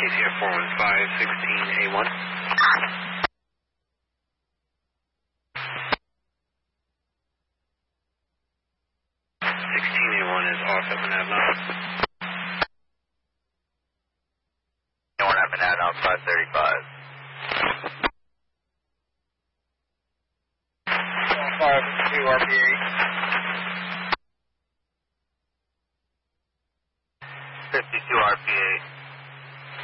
ATF 415, 16A1. 16A1 is off up and out now. A1 up and out, outside 35. 52 RPA. 52 RPA.